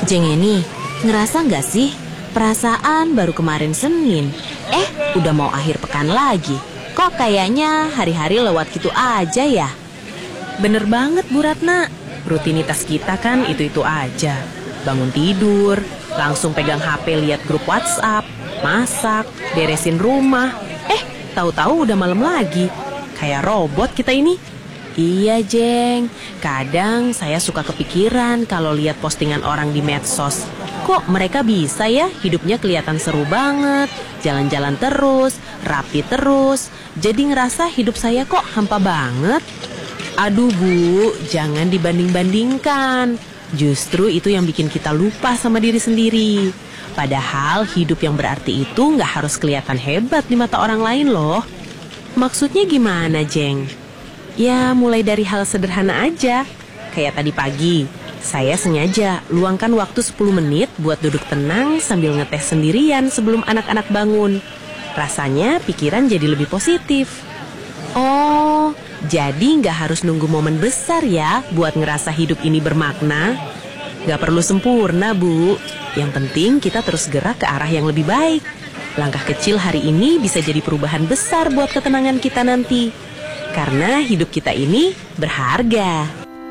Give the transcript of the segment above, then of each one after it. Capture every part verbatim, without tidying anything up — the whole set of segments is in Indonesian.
Jeng Eni, ngerasa nggak sih? Perasaan baru kemarin Senin, eh udah mau akhir pekan lagi. Kok kayaknya hari-hari lewat gitu aja ya? Bener banget Bu Ratna, rutinitas kita kan itu-itu aja. Bangun tidur, langsung pegang H P lihat grup WhatsApp, masak, beresin rumah. Eh, tahu-tahu udah malam lagi. Kayak robot kita ini. Iya Jeng, kadang saya suka kepikiran kalau lihat postingan orang di medsos. Kok mereka bisa ya hidupnya kelihatan seru banget, jalan-jalan terus, rapi terus. Jadi ngerasa hidup saya kok hampa banget. Aduh Bu, jangan dibanding-bandingkan. Justru itu yang bikin kita lupa sama diri sendiri. Padahal hidup yang berarti itu nggak harus kelihatan hebat di mata orang lain loh. Maksudnya gimana Jeng? Ya mulai dari hal sederhana aja. Kayak tadi pagi, saya sengaja luangkan waktu sepuluh menit buat duduk tenang sambil ngeteh sendirian sebelum anak-anak bangun. Rasanya pikiran jadi lebih positif. Oh, jadi nggak harus nunggu momen besar ya buat ngerasa hidup ini bermakna. Nggak perlu sempurna Bu, yang penting kita terus gerak ke arah yang lebih baik. Langkah kecil hari ini bisa jadi perubahan besar buat ketenangan kita nanti. Karena hidup kita ini berharga.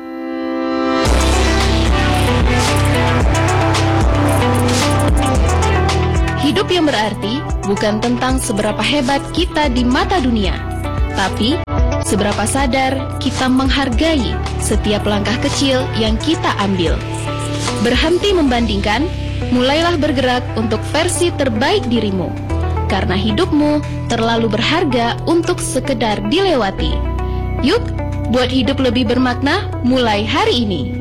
Hidup yang berarti bukan tentang seberapa hebat kita di mata dunia, tapi seberapa sadar kita menghargai setiap langkah kecil yang kita ambil. Berhenti membandingkan, mulailah bergerak untuk versi terbaik dirimu. Karena hidupmu terlalu berharga untuk sekedar dilewati. Yuk, buat hidup lebih bermakna mulai hari ini.